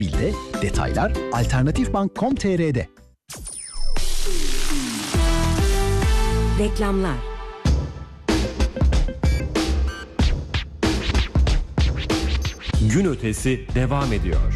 Bilde detaylar alternatifbank.com.tr'de. Reklamlar. Gün ötesi devam ediyor.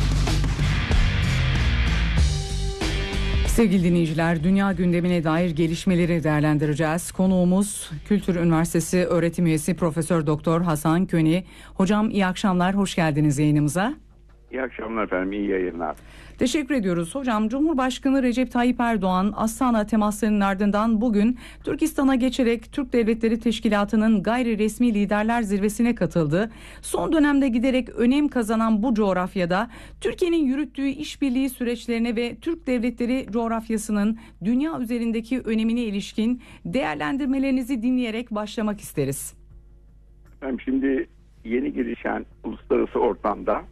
Sevgili dinleyiciler, dünya gündemine dair gelişmeleri değerlendireceğiz. Konuğumuz Kültür Üniversitesi öğretim üyesi Profesör Doktor Hasan Köni. Hocam iyi akşamlar, hoş geldiniz yayınımıza. İyi akşamlar efendim, iyi yayınlar. Teşekkür ediyoruz. Hocam, Cumhurbaşkanı Recep Tayyip Erdoğan, Astana temaslarının ardından bugün Türkistan'a geçerek Türk Devletleri Teşkilatı'nın gayri resmi liderler zirvesine katıldı. Son dönemde giderek önem kazanan bu coğrafyada Türkiye'nin yürüttüğü işbirliği süreçlerine ve Türk Devletleri coğrafyasının dünya üzerindeki önemine ilişkin değerlendirmelerinizi dinleyerek başlamak isteriz. Efendim, şimdi yeni gelişen uluslararası ortamda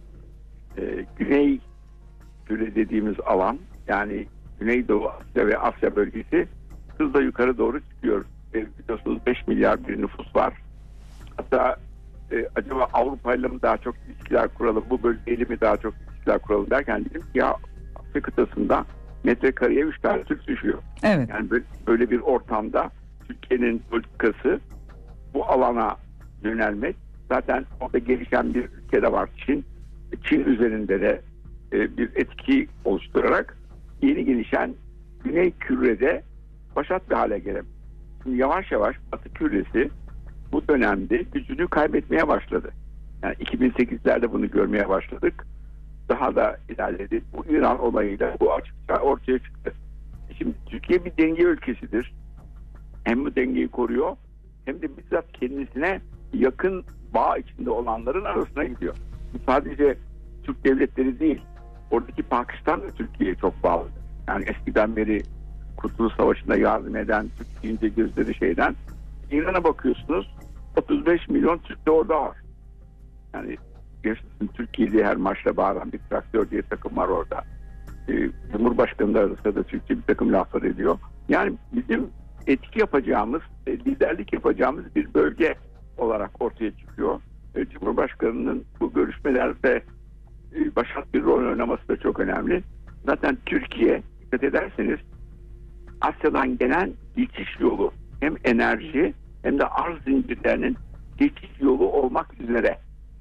Güney Küre dediğimiz alan, yani Güneydoğu Asya ve Asya bölgesi hızla yukarı doğru çıkıyor. Biliyorsunuz 5 milyar bir nüfus var. Hatta acaba Avrupa ile mi daha çok ilişkiler kuralım, bu bölgeyle mi daha çok ilişkiler kuralım derken dedim ki ya Asya kıtasında metrekareye 3 tane Türk düşüyor. Evet. Yani böyle bir ortamda Türkiye'nin politikası bu alana yönelmek, zaten orada gelişen bir ülkede var Çin. Çin üzerinde de bir etki oluşturarak yeni gelişen Güney Küre'de başat bir hale gelelim. Şimdi yavaş yavaş Batı Küresi bu dönemde gücünü kaybetmeye başladı. Yani 2008'lerde bunu görmeye başladık. Daha da ilerledi. Bu İran olayıyla bu açıkça ortaya çıktı. Şimdi Türkiye bir denge ülkesidir. Hem bu dengeyi koruyor hem de bizzat kendisine yakın bağ içinde olanların arasına gidiyor. Sadece Türk devletleri değil, oradaki Pakistan da Türkiye'ye çok bağlı. Yani eskiden beri Kurtuluş Savaşı'nda yardım eden, Türk deyince gözleri şeyden. İran'a bakıyorsunuz, 35 milyon Türk de orada var. Yani gerçekten Türkiye'de her maçla bağıran bir traktör diye takım var orada. Cumhurbaşkanı arasında da Türkçe bir takım laflar ediyor. Yani bizim etki yapacağımız, liderlik yapacağımız bir bölge olarak ortaya çıkıyor. Cumhurbaşkanının bu görüşmelerde başat bir rol oynaması da çok önemli. Zaten Türkiye, dikkat ederseniz, Asya'dan gelen geçiş yolu, hem enerji hem de arz zincirlerinin geçiş yolu olmak üzere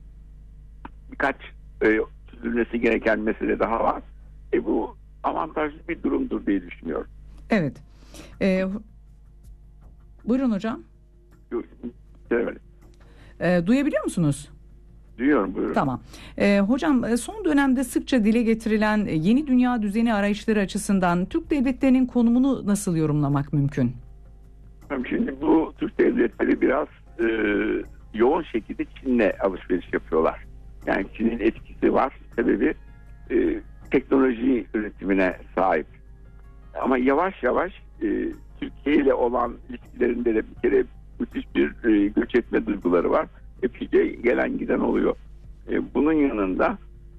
birkaç çözülmesi gereken mesele daha var. Bu avantajlı bir durumdur diye düşünüyorum. Evet. Buyurun hocam. Evet. Duyabiliyor musunuz? Duyuyorum, buyurun. Tamam. Hocam, son dönemde sıkça dile getirilen yeni dünya düzeni arayışları açısından Türk devletlerinin konumunu nasıl yorumlamak mümkün? Şimdi bu Türk devletleri biraz yoğun şekilde Çin'le alışveriş yapıyorlar. Yani Çin'in etkisi var. Sebebi teknoloji üretimine sahip. Ama yavaş yavaş Türkiye ile olan ilişkilerinde de bir kere müthiş bir göç etme duyguları var. Epeyce gelen giden oluyor. Bunun yanında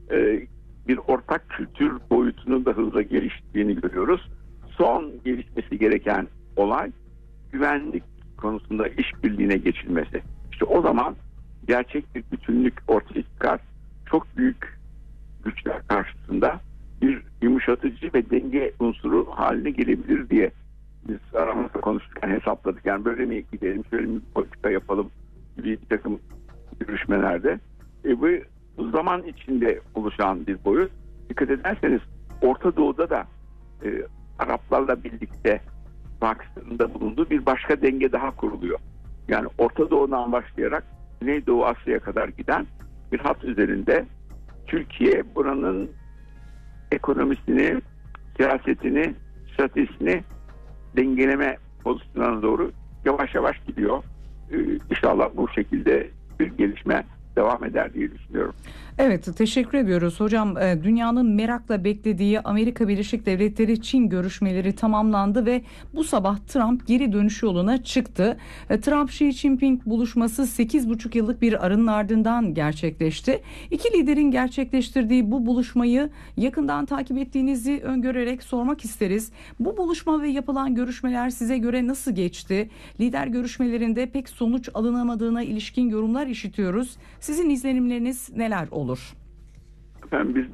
bir ortak kültür boyutunun da hızla geliştiğini görüyoruz. Son gelişmesi gereken olay güvenlik konusunda işbirliğine geçilmesi. İşte o zaman gerçek bir bütünlük ortaya çıkar. Çok büyük güçler karşısında bir yumuşatıcı ve denge unsuru haline gelebilir diye biz aramızda konuşurken hesapladık. Yani böyle mi gidelim, şöyle mi politika yapalım gibi bir takım görüşmelerde. Bu zaman içinde oluşan bir boyut. Dikkat ederseniz Orta Doğu'da da Araplarla birlikte Pakistan'ın da bulunduğu bir başka denge daha kuruluyor. Yani Orta Doğu'dan başlayarak Güneydoğu Asya'ya kadar giden bir hat üzerinde Türkiye buranın ekonomisini, siyasetini, stratejisini dengeleme pozisyonuna doğru yavaş yavaş gidiyor. İnşallah bu şekilde bir gelişme devam eder diye düşünüyorum. Evet, teşekkür ediyoruz hocam. Dünyanın merakla beklediği Amerika Birleşik Devletleri Çin görüşmeleri tamamlandı ve bu sabah Trump geri dönüş yoluna çıktı. Trump-Xi Jinping buluşması 8,5 yıllık bir aranın ardından gerçekleşti. İki liderin gerçekleştirdiği bu buluşmayı yakından takip ettiğinizi öngörerek sormak isteriz. Bu buluşma ve yapılan görüşmeler size göre nasıl geçti? Lider görüşmelerinde pek sonuç alınamadığına ilişkin yorumlar işitiyoruz. Sizin izlenimleriniz neler olur? efendim biz